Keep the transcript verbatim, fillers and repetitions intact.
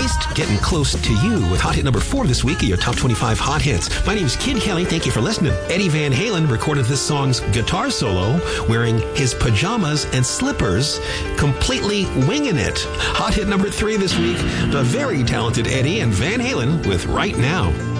least getting close to you with hot hit number four this week of your top twenty-five hot hits. My name is Kid Kelly. Thank you for listening. Eddie Van Halen recorded this song's guitar solo wearing his pajamas and slippers, completely winging it. Hot hit number three this week, the very talented Eddie and Van Halen with Right Now.